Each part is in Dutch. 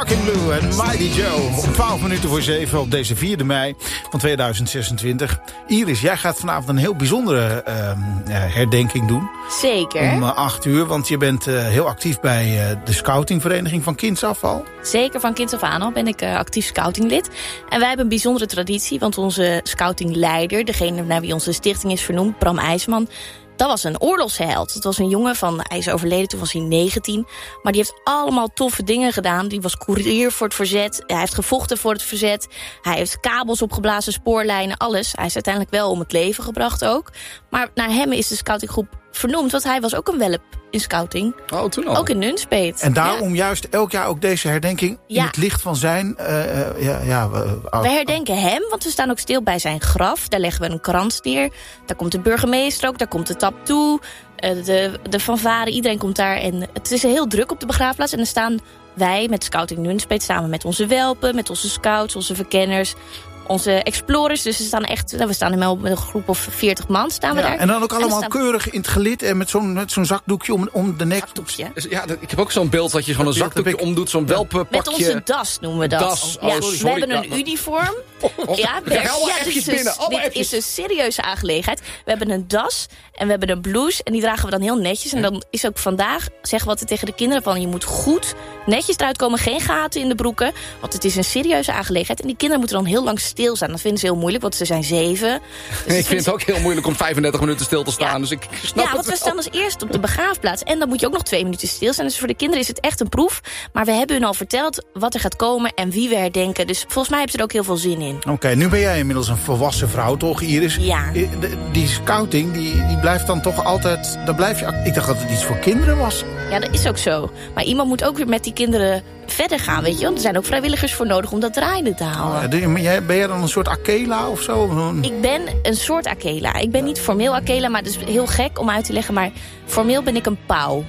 Shocking Blue en Mighty Joe. Om 12 minuten voor 7 op deze 4e mei van 2026. Iris, jij gaat vanavond een heel bijzondere herdenking doen. Zeker. Om 8 uur, want je bent heel actief bij de scoutingvereniging van Kindsafval. Zeker, van kinds af aan al ben ik actief scoutinglid. En wij hebben een bijzondere traditie, want onze scoutingleider, degene naar wie onze stichting is vernoemd, Bram IJsman, dat was een oorlogsheld. Dat was een jongen hij is overleden, toen was hij 19. Maar die heeft allemaal toffe dingen gedaan. Die was koerier voor het verzet. Hij heeft gevochten voor het verzet. Hij heeft kabels opgeblazen, spoorlijnen, alles. Hij is uiteindelijk wel om het leven gebracht ook. Maar naar hem is de scoutinggroep vernoemd, want hij was ook een welp in scouting. Oh, toen al. Ook in Nunspeet. En daarom juist elk jaar ook deze herdenking in het licht van zijn... We herdenken hem, want we staan ook stil bij zijn graf. Daar leggen we een krans neer. Daar komt de burgemeester ook, daar komt de tap toe. De fanfare, iedereen komt daar. En het is heel druk op de begraafplaats. En dan staan wij met Scouting Nunspeet samen met onze welpen, met onze scouts, onze verkenners, onze explorers. Dus we staan helemaal met een groep of 40 man staan we daar. En dan ook allemaal keurig in het gelid en met zo'n zakdoekje om de nek. Zakdoekje. Ja, ik heb ook zo'n beeld dat je gewoon een zakdoekje omdoet, zo'n welpenpakje. Met onze das noemen we dat. Das. Ja, we hebben een uniform. Dit is een serieuze aangelegenheid. We hebben een das en we hebben een blouse en die dragen we dan heel netjes. En dan is ook vandaag, zeggen we altijd tegen de kinderen van, je moet goed netjes eruit komen, geen gaten in de broeken, want het is een serieuze aangelegenheid. En die kinderen moeten dan heel lang stilstaan. Dat vinden ze heel moeilijk, want ze zijn 7. Dus ik vind het ook heel moeilijk om 35 minuten stil te staan. Ja. Dus ik snap want we staan als eerst op de begraafplaats. En dan moet je ook nog 2 minuten stilstaan. Dus voor de kinderen is het echt een proef. Maar we hebben hun al verteld wat er gaat komen en wie we herdenken. Dus volgens mij hebben ze er ook heel veel zin in. Oké, nu ben jij inmiddels een volwassen vrouw, toch, Iris? Ja. Die scouting, die blijft dan toch altijd... Ik dacht dat het iets voor kinderen was. Ja, dat is ook zo. Maar iemand moet ook weer met die kinderen verder gaan, weet je. Want er zijn ook vrijwilligers voor nodig om dat draaiende te houden. Ben jij dan een soort Akela of zo? Ik ben een soort Akela. Ik ben niet formeel Akela, maar het is heel gek om uit te leggen. Maar formeel ben ik een pauw.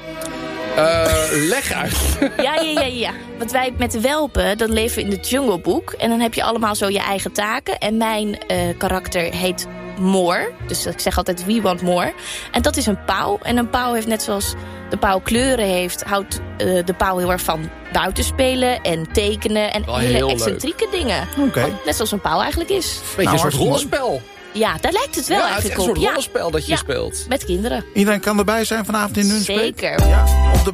Leg uit. Ja. Want wij met de welpen, dan leven we in de Jungle Book. En dan heb je allemaal zo je eigen taken. En mijn karakter heet More. Dus ik zeg altijd, we want more. En dat is een pauw. En een pauw heeft, net zoals de pauw kleuren heeft, houdt de pauw heel erg van buiten spelen en tekenen. En hele excentrieke dingen. Okay. Net zoals een pauw eigenlijk is. Beetje een soort rollenspel. Ja, daar lijkt het wel eigenlijk op. Het is een soort rollenspel dat je speelt. Met kinderen. Iedereen kan erbij zijn vanavond in Nunspeet? Zeker. Ja, op de